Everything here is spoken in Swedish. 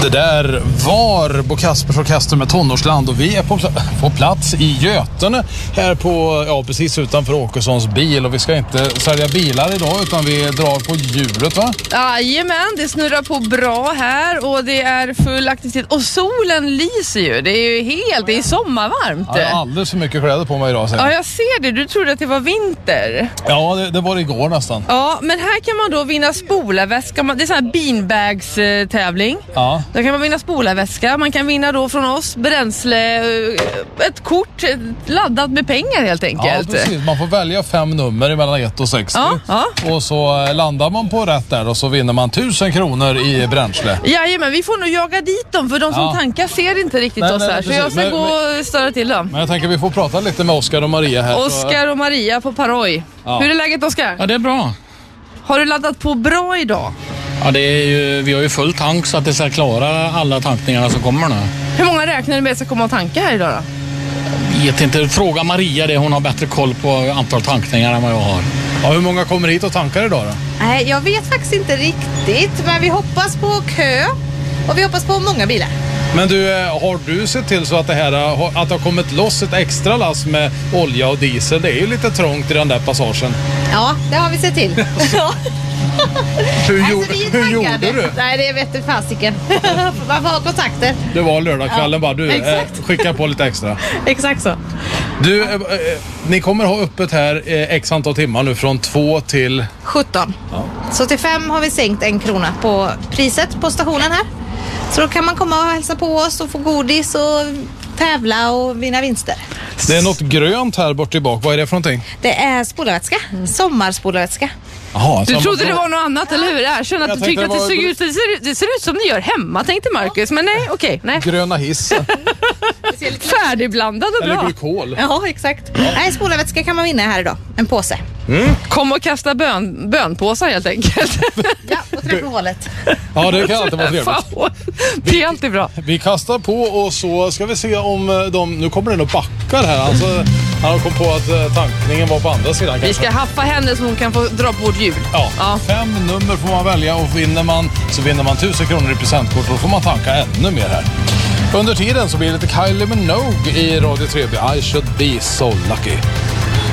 Det där var Bo Kaspers Orkester med Tonårsland och vi är på plats i Götene här på, precis utanför Åkessons bil, och vi ska inte sälja bilar idag utan vi drar på hjulet, va? Jajamän, det snurrar på bra här och det är full aktivitet och solen lyser ju, det är ju det är sommarvarmt. Jag har alldeles för mycket kläder på mig idag. Ja, jag ser det, du trodde att det var vinter. Ja, det var igår nästan. Ja, men här kan man då vinna spolarväska, det är sån här beanbags-tävling. Ja. Då kan man vinna spolarväska, man kan vinna då från oss bränsle, ett kort laddat med pengar helt enkelt. Ja, precis. Man får välja 5 nummer mellan 1 och 60. Ja. Och så landar man på rätt där och så vinner man 1000 kronor i bränsle. Jajamän, vi får nog jaga dit dem för de som tankar ser inte riktigt oss här. Så jag ska gå och störa till dem. Men jag tänker vi får prata lite med Oskar och Maria här. Oskar och Maria på Paroj. Ja. Hur är läget, Oskar? Ja, det är bra. Har du laddat på bra idag? Ja, vi har ju full tank så att det ska klara alla tankningarna som kommer nu. Hur många räknar du med ska komma och tanka här idag då? Vet inte, fråga Maria det, hon har bättre koll på antal tankningar än vad jag har. Ja, hur många kommer hit och tankar idag då? Nej, jag vet faktiskt inte riktigt, men vi hoppas på kö och vi hoppas på många bilar. Men du, har du sett till så att det har kommit loss ett extra lass med olja och diesel? Det är ju lite trångt i den där passagen. Ja, det har vi sett till. Hur gjorde du? Nej, det vet du fasiken. Man får ha kontakter. Det var lördagskvällen bara, du exakt. skickar på lite extra. Exakt så. Du, ni kommer ha öppet här x antal timmar nu från 2 till 17. Ja. Så till 5 har vi sänkt 1 krona på priset på stationen här. Så då kan man komma och hälsa på oss och få godis och tävla och vinna vinster. Det är något grönt här bort tillbaka. Vad är det för någonting? Det är spolarvätska. Sommarspolarvätska. Aha, du trodde det var något annat, eller hur? Erkänn att du tyckte att det ser ut som ni gör hemma, tänkte Marcus. Men nej, okej. Nej. Gröna hissen. Färdigblandad och bra. Eller glykol. Ja, exakt. Ja. Nej, spolarvätska kan man vinna här idag. En påse. Kom och kasta bönpåsar helt enkelt. Ja, och träffa hålet. Ja, det kan alltid vara trevligt. Det är alltid bra. Vi kastar på och så ska vi se om nu kommer den och backar här. Alltså, han kom på att tankningen var på andra sidan. Vi ska haffa henne så hon kan få dra på vårt hjul. Ja. 5 nummer får man välja och vinner man 1000 kronor i presentkort och då får man tanka ännu mer här. Under tiden så blir det lite Kylie Minogue i Radio 3B. I should be so lucky.